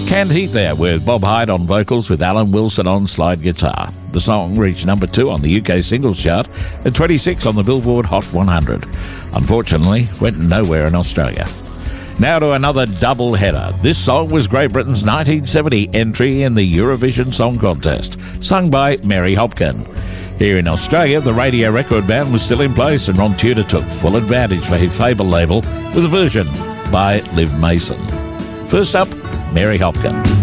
Canned Heat there with Bob Hyde on vocals with Alan Wilson on slide guitar. The song reached number 2 on the UK singles chart and 26 on the Billboard Hot 100. Unfortunately, went nowhere in Australia. Now to another double header. This song was Great Britain's 1970 entry in the Eurovision Song Contest, sung by Mary Hopkin. Here in Australia, the Radio Record ban was still in place and Ron Tudor took full advantage for his Fable label with a version by Liv Mason. First up, Mary Hopkin.